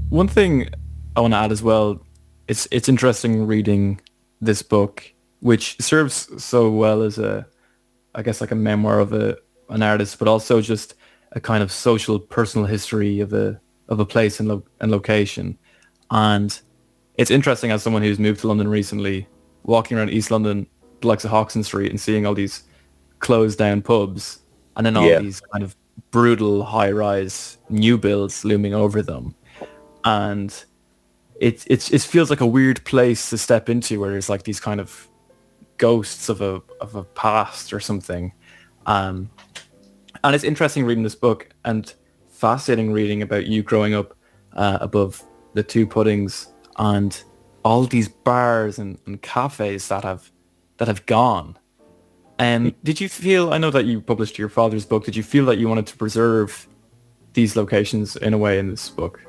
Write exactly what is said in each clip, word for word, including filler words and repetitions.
One thing I want to add as well, it's it's interesting reading this book, which serves so well as a, I guess like a memoir of a an artist, but also just a kind of social personal history of a of a place and, lo- and location. And it's interesting as someone who's moved to London recently, walking around East London, the likes of Hoxton Street, and seeing all these closed down pubs, and then all Yeah. these kind of brutal high rise new builds looming over them. And it, it, it feels like a weird place to step into where there's like these kind of ghosts of a of a past or something. Um, and it's interesting reading this book and fascinating reading about you growing up uh, above the two puddings and all these bars and, and cafes that have that have gone. And did you feel, I know that you published your father's book, did you feel that you wanted to preserve these locations in a way in this book?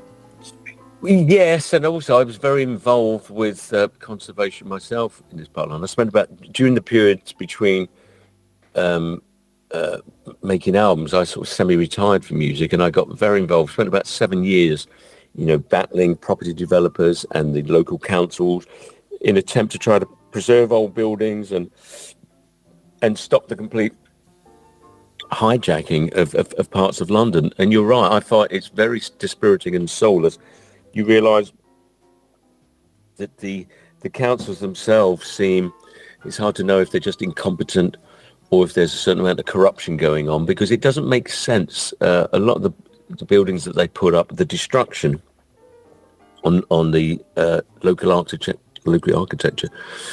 Yes, and also I was very involved with uh, conservation myself in this part of London. I spent about, during the periods between um, uh, making albums, I sort of semi-retired from music, and I got very involved. Spent about seven years, you know, battling property developers and the local councils in attempt to try to preserve old buildings and and stop the complete hijacking of, of, of parts of London. And you're right, I find it's very dispiriting and soulless. You realise that the the councils themselves seem, it's hard to know if they're just incompetent or if there's a certain amount of corruption going on, because it doesn't make sense. Uh, a lot of the, the buildings that they put up, the destruction on on the uh, local architecture, local architecture,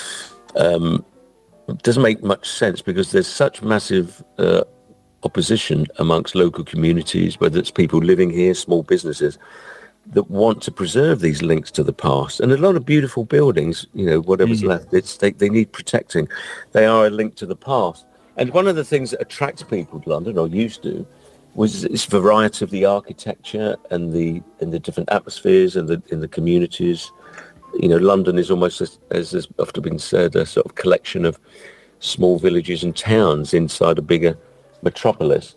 um, doesn't make much sense because there's such massive uh, opposition amongst local communities, whether it's people living here, small businesses, that want to preserve these links to the past. And a lot of beautiful buildings, you know, whatever's Mm. left, it's they, they need protecting. They are a link to the past. And one of the things that attracts people to London, or used to, was this variety of the architecture and the and the different atmospheres and the in the communities. You know, London is almost, as, as has often been said, a sort of collection of small villages and towns inside a bigger metropolis.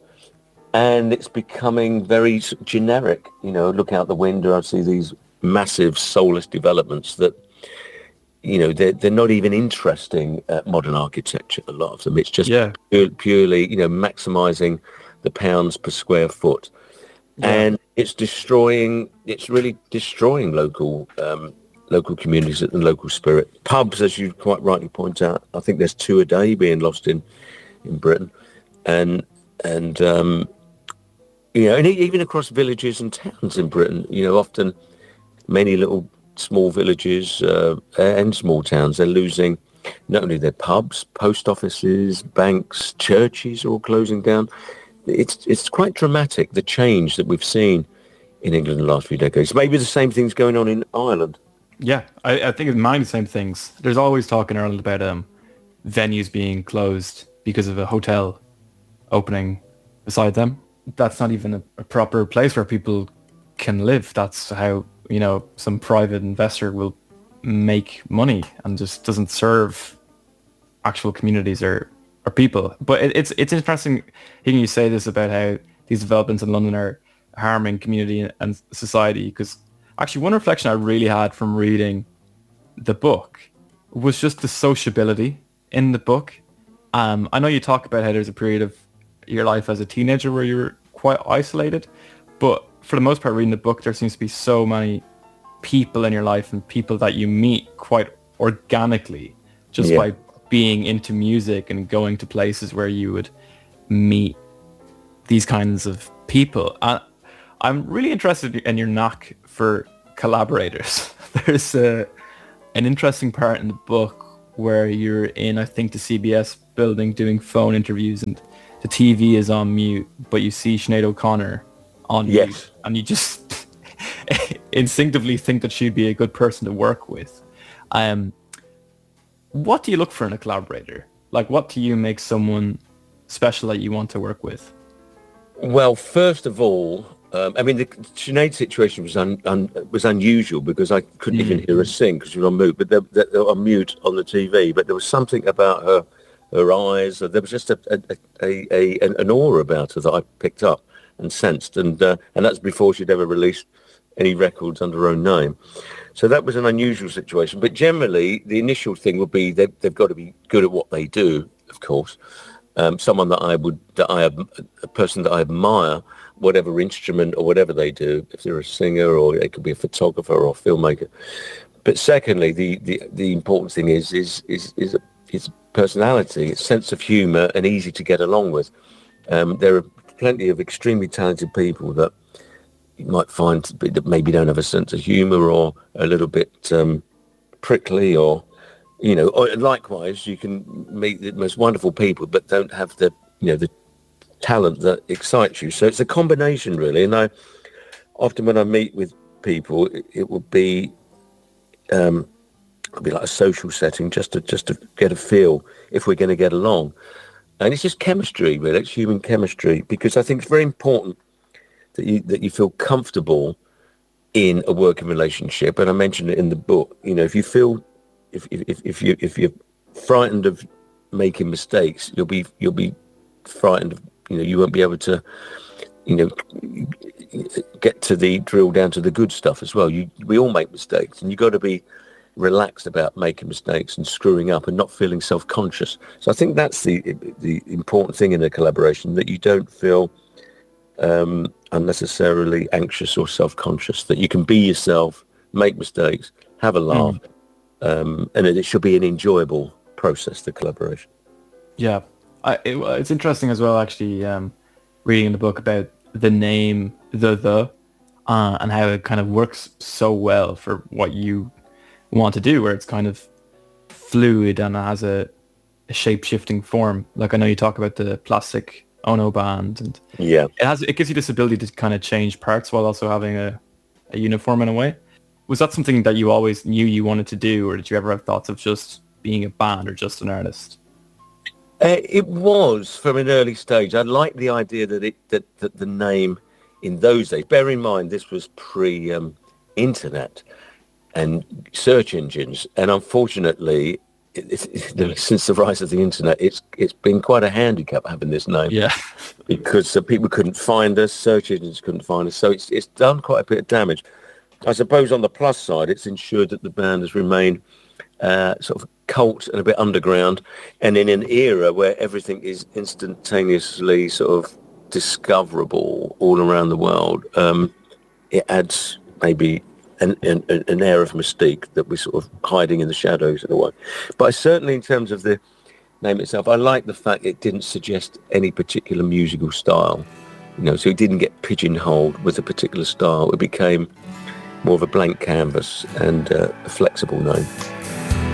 And it's becoming very generic. You know, look out the window, I see these massive soulless developments that, you know, they're, they're not even interesting uh, modern architecture, a lot of them. It's just Yeah, pure, purely, you know, maximizing the pounds per square foot. yeah. And it's destroying, it's really destroying local um, local communities and local spirit. Pubs, as you quite rightly point out, I think there's two a day being lost in, in Britain. And, and um, you know, and e- even across villages and towns in Britain, you know, often many little small villages uh, and small towns, they're losing not only their pubs, post offices, banks, churches are all closing down. It's it's quite dramatic, the change that we've seen in England in the last few decades. Maybe the same thing's going on in Ireland. Yeah, I, I think it's mine the same things. There's always talk in Ireland about um, venues being closed because of a hotel opening beside them. That's not even a, a proper place where people can live. That's how, you know, some private investor will make money and just doesn't serve actual communities or, or people. But it, it's it's interesting hearing you say this about how these developments in London are harming community and society, because actually one reflection I really had from reading the book was just the sociability in the book. Um, I know you talk about how there's a period of your life as a teenager where you were quite isolated, but for the most part reading the book, there seems to be so many people in your life and people that you meet quite organically just Yeah. by being into music and going to places where you would meet these kinds of people. And I'm really interested in your knack for collaborators. There's a, an interesting part in the book where you're in, I think, the C B S building doing phone interviews and the T V is on mute, but you see Sinead O'Connor on Yes. mute and you just instinctively think that she'd be a good person to work with. Um, what do you look for in a collaborator? Like, what do you make someone special that you want to work with? Well, first of all, um, I mean, the Sinead situation was un, un, was unusual because I couldn't even Mm. hear her sing because she was on mute, but they, they, they were on mute on the T V. But there was something about her, her eyes. There was just a, a, a, a an aura about her that I picked up, and sensed, and uh, and that's before she'd ever released any records under her own name. So that was an unusual situation. But generally, the initial thing would be they, they've got to be good at what they do, of course. Um, someone that I would, that I, a person that I admire, whatever instrument or whatever they do, if they're a singer or they could be a photographer or a filmmaker. But secondly, the, the, the important thing is is is is, is personality, sense of humour, and easy to get along with. Um, there are plenty of extremely talented people that you might find that maybe don't have a sense of humour or a little bit um, prickly, or you know, or likewise you can meet the most wonderful people but don't have the you know the talent that excites you. So it's a combination really. And I often when I meet with people, it, it will be um, it'll be like a social setting just to just to get a feel if we're going to get along. And it's just chemistry really. It's human chemistry, because I think it's very important that you that you feel comfortable in a working relationship. And I mentioned it in the book. You know, if you feel if if if you if you're frightened of making mistakes, you'll be you'll be frightened of, you know, you won't be able to, you know, get to the drill down to the good stuff as well. You we all make mistakes, and you've got to be relaxed about making mistakes and screwing up and not feeling self-conscious. So I think that's the the important thing in a collaboration, that you don't feel um, unnecessarily anxious or self-conscious, that you can be yourself, make mistakes, have a laugh, mm. um, and it should be an enjoyable process, the collaboration. Yeah, I, it, it's interesting as well, actually, um, reading in the book about the name The The uh, and how it kind of works so well for what you want to do, where it's kind of fluid and has a, a shape-shifting form. Like I know you talk about the Plastic Ono band, and yeah, it has it gives you this ability to kind of change parts while also having a, a uniform in a way. Was that something that you always knew you wanted to do, or did you ever have thoughts of just being a band or just an artist? Uh, it was from an early stage. I liked the idea that it that, that the name in those days. Bear in mind, this was pre um, internet and search engines, and unfortunately, it, it, since the rise of the internet, it's it's been quite a handicap having this name. Yeah, because uh, people couldn't find us, search engines couldn't find us, so it's it's done quite a bit of damage. I suppose on the plus side, it's ensured that the band has remained uh, sort of cult and a bit underground, and in an era where everything is instantaneously sort of discoverable all around the world. Um, it adds maybe An, an, an air of mystique that we're sort of hiding in the shadows in a way. But I certainly, in terms of the name itself, I like the fact it didn't suggest any particular musical style. You know, so it didn't get pigeonholed with a particular style. It became more of a blank canvas and uh, a flexible name.